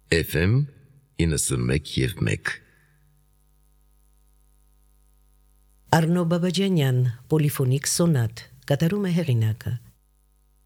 FM 91 եւ 1 Արնո Բաբաջանյան, պոլիֆոնիկ սոնատ, կատարում է հեղինակը